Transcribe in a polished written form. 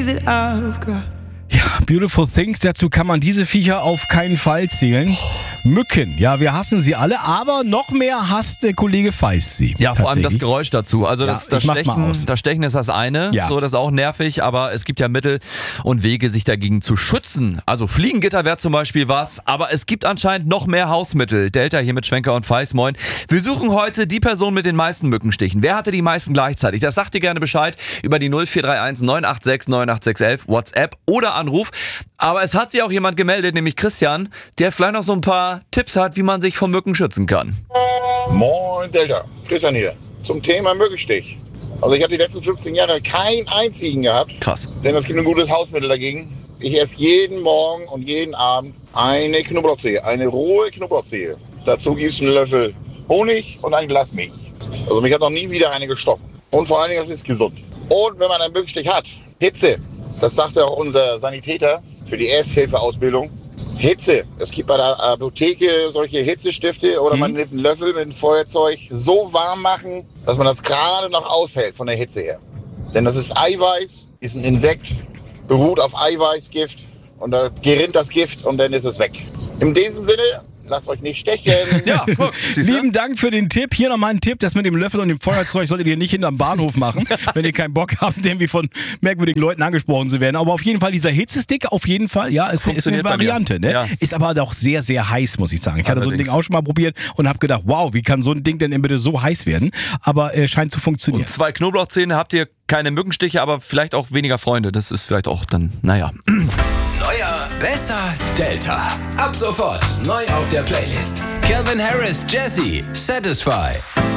days that I've got. Ja, Beautiful Things, dazu kann man diese Viecher auf keinen Fall zählen. Mücken, ja, wir hassen sie alle, aber noch mehr hasst der Kollege Feist sie. Ja, vor allem das Geräusch dazu. Also das Stechen ist das eine, so, das ist auch nervig, aber es gibt ja Mittel und Wege, sich dagegen zu schützen. Also Fliegengitter wäre zum Beispiel was, aber es gibt anscheinend noch mehr Hausmittel. Delta hier mit Schwenker und Feist, moin. Wir suchen heute die Person mit den meisten Mückenstichen. Wer hatte die meisten gleichzeitig? Das sagt ihr gerne Bescheid über die 0431 986 98611 WhatsApp oder Anruf. Aber es hat sich auch jemand gemeldet, nämlich Christian, der vielleicht noch so ein paar Tipps hat, wie man sich vor Mücken schützen kann. Moin Delta, Christian hier. Zum Thema Mückenstich. Also ich habe die letzten 15 Jahre keinen einzigen gehabt. Krass. Denn es gibt ein gutes Hausmittel dagegen. Ich esse jeden Morgen und jeden Abend eine Knoblauchzehe, eine rohe Knoblauchzehe. Dazu gibt es einen Löffel Honig und ein Glas Milch. Also mich hat noch nie wieder eine gestochen. Und vor allen Dingen, es ist gesund. Und wenn man einen Mückenstich hat, Hitze. Das sagt auch unser Sanitäter für die Ersthilfeausbildung. Hitze. Es gibt bei der Apotheke solche Hitzestifte oder man nimmt einen Löffel mit einem Feuerzeug so warm machen, dass man das gerade noch aushält von der Hitze her. Denn das ist Eiweiß, ist ein Insekt, beruht auf Eiweißgift und da gerinnt das Gift und dann ist es weg. In diesem Sinne, lasst euch nicht stechen. Ja, guck, Lieben Dank für den Tipp. Hier nochmal ein Tipp, das mit dem Löffel und dem Feuerzeug solltet ihr nicht hinterm Bahnhof machen, wenn ihr keinen Bock habt, irgendwie von merkwürdigen Leuten angesprochen zu werden. Aber auf jeden Fall dieser Hitzestick, auf jeden Fall, ja, ist eine Variante. Ne? Ja. Ist aber auch sehr, sehr heiß, muss ich sagen. Ich hatte so ein Ding auch schon mal probiert und habe gedacht, wow, wie kann so ein Ding denn bitte so heiß werden? Aber scheint zu funktionieren. Und 2 Knoblauchzähne habt ihr keine Mückenstiche, aber vielleicht auch weniger Freunde. Das ist vielleicht auch dann, naja. Neuer, besser, Delta. Ab sofort neu auf der Playlist. Calvin Harris, Jesse, Satisfy.